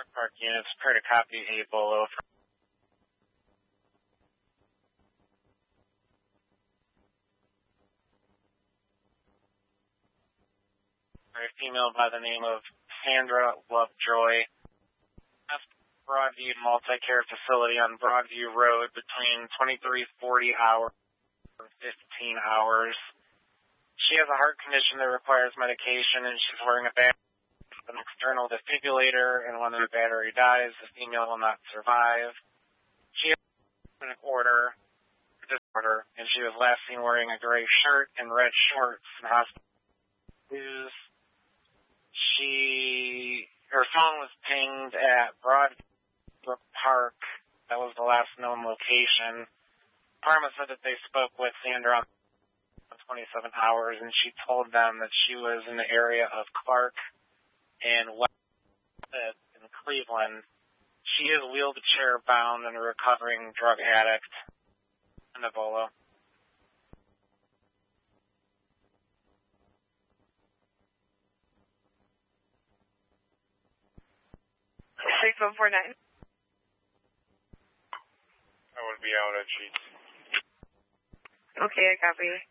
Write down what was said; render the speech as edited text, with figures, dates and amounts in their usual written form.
Park units prepare to copy a bolo. A female by the name of Sandra Lovejoy. Broadview Multi-Care Facility on Broadview Road between 23:40 hours and 15 hours. She has a heart condition that requires medication, and she's wearing an external defibrillator, and when the battery dies, the female will not survive. She has an disorder, and she was last seen wearing a gray shirt and red shorts and hospital shoes. Her phone was pinged at Broadbrook Park. That was the last known location. Parma said that they spoke with Sandra on 27 hours, and she told them that she was in the area of Clark and West in Cleveland. She is wheelchair bound and a recovering drug addict in Ebola. 6149. I would be out at Sheets. Okay, I copy.